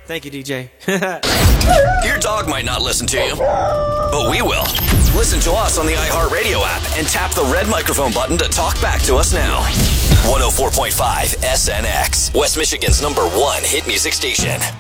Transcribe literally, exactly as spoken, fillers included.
Thank you, D J. Your dog might not listen to you, but we will. Listen to us on the iHeartRadio app and tap the red microphone button to talk back to us now. one oh four point five S N X, West Michigan's number one hit music station.